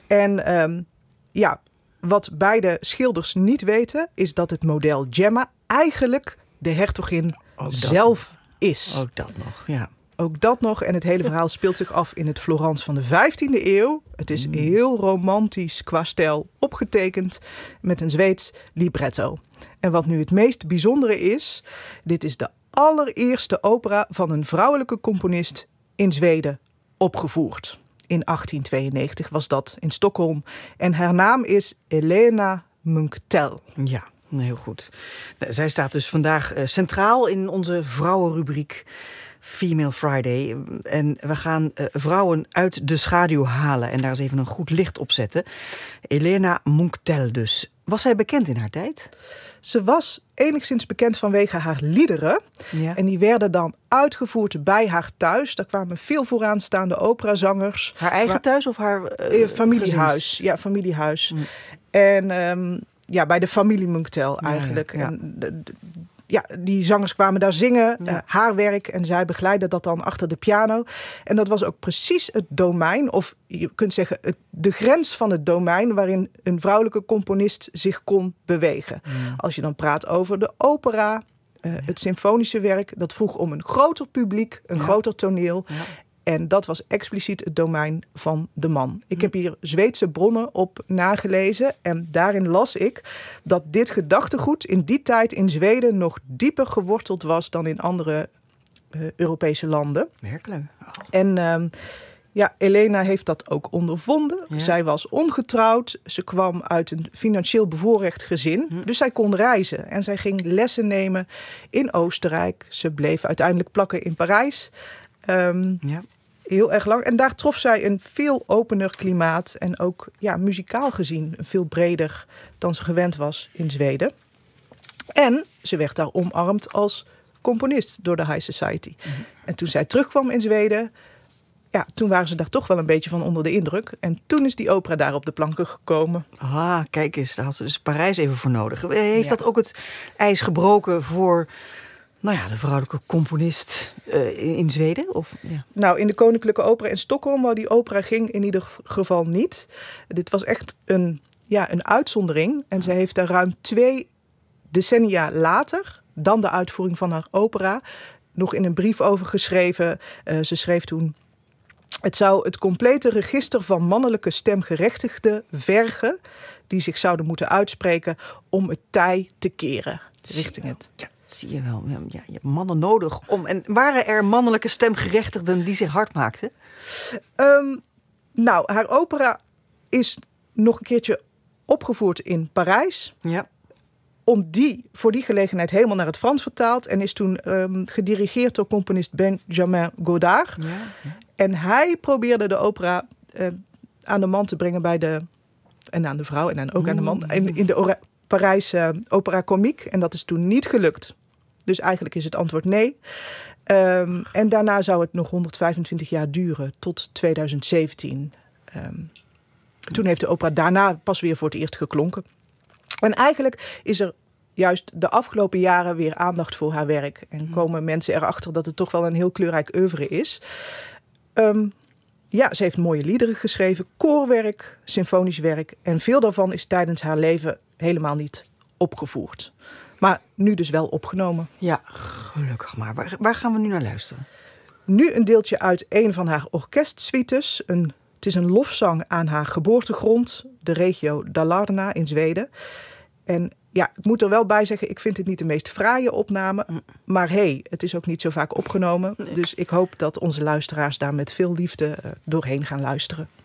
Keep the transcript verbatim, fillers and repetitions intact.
En um, ja, wat beide schilders niet weten, is dat het model Gemma eigenlijk de hertogin zelf is. Ook dat nog, ja. Ook dat nog. En het hele verhaal speelt zich af in het Florence van de vijftiende eeuw. Het is heel romantisch qua stijl opgetekend met een Zweeds libretto. En wat nu het meest bijzondere is, dit is de allereerste opera van een vrouwelijke componist in Zweden opgevoerd. In achttien tweeënnegentig was dat in Stockholm. En haar naam is Helena Munkhtel. Ja, heel goed. Zij staat dus vandaag uh, centraal in onze vrouwenrubriek Female Friday. En we gaan uh, vrouwen uit de schaduw halen en daar eens even een goed licht op zetten. Helena Munkhtel dus. Was zij bekend in haar tijd? Ze was enigszins bekend vanwege haar liederen. Ja. En die werden dan uitgevoerd bij haar thuis. Daar kwamen veel vooraanstaande operazangers. Haar eigen waar... thuis of haar uh, familiehuis? gezins? Ja, familiehuis. Mm. En um, ja, bij de familie Munkhtel eigenlijk. Ja, ja. En de, de, ja, die zangers kwamen daar zingen, ja. uh, haar werk. En zij begeleidde dat dan achter de piano. En dat was ook precies het domein, of je kunt zeggen het, de grens van het domein waarin een vrouwelijke componist zich kon bewegen. Ja. Als je dan praat over de opera, uh, ja. het symfonische werk, dat vroeg om een groter publiek, een ja. groter toneel. Ja. En dat was expliciet het domein van de man. Ik heb hier Zweedse bronnen op nagelezen. En daarin las ik dat dit gedachtegoed in die tijd in Zweden nog dieper geworteld was dan in andere uh, Europese landen. Werkelijk. Oh. En uh, ja, Helena heeft dat ook ondervonden. Ja. Zij was ongetrouwd. Ze kwam uit een financieel bevoorrecht gezin. Hm. Dus zij kon reizen. En zij ging lessen nemen in Oostenrijk. Ze bleef uiteindelijk plakken in Parijs. Um, ja. Heel erg lang. En daar trof zij een veel opener klimaat. En ook ja, muzikaal gezien veel breder dan ze gewend was in Zweden. En ze werd daar omarmd als componist door de High Society. Mm-hmm. En toen zij terugkwam in Zweden, ja, toen waren ze daar toch wel een beetje van onder de indruk. En toen is die opera daar op de planken gekomen. Ah, kijk eens, daar had ze dus Parijs even voor nodig. Heeft ja. dat ook het ijs gebroken voor... Nou ja, de vrouwelijke componist uh, in, in Zweden? Of, ja. Nou, in de Koninklijke Opera in Stockholm, waar die opera ging, in ieder geval niet. Dit was echt een, ja, een uitzondering. En zij heeft daar ruim twee decennia later, dan de uitvoering van haar opera, nog in een brief over geschreven. Uh, ze schreef toen: het zou het complete register van mannelijke stemgerechtigden vergen, die zich zouden moeten uitspreken om het tij te keren. Richting het... Ja. Zie je wel, ja, je hebt mannen nodig om. En waren er mannelijke stemgerechtigden die zich hard maakten? Um, nou, haar opera is nog een keertje opgevoerd in Parijs. Ja. Om die, voor die gelegenheid helemaal naar het Frans vertaald. En is toen um, gedirigeerd door componist Benjamin Godard. Ja, ja. En hij probeerde de opera uh, aan de man te brengen bij de... En aan de vrouw en dan ook mm. aan de man. In, in de ora- Parijs uh, Opera Comique. En dat is toen niet gelukt. Dus eigenlijk is het antwoord nee. Um, en daarna zou het nog honderdvijfentwintig jaar duren. Tot tweeduizend zeventien. Um, toen heeft de opera daarna pas weer voor het eerst geklonken. En eigenlijk is er juist de afgelopen jaren weer aandacht voor haar werk. En komen mensen erachter dat het toch wel een heel kleurrijk oeuvre is. Um, ja, ze heeft mooie liederen geschreven. Koorwerk, symfonisch werk. En veel daarvan is tijdens haar leven helemaal niet opgevoerd. Maar nu dus wel opgenomen. Ja, gelukkig maar. Waar, waar gaan we nu naar luisteren? Nu een deeltje uit een van haar orkestsuites. Een, het is een lofzang aan haar geboortegrond, de regio Dalarna in Zweden. En ja, ik moet er wel bij zeggen, ik vind het niet de meest fraaie opname. Mm. Maar hé, hey, het is ook niet zo vaak opgenomen. Nee. Dus ik hoop dat onze luisteraars daar met veel liefde uh, doorheen gaan luisteren.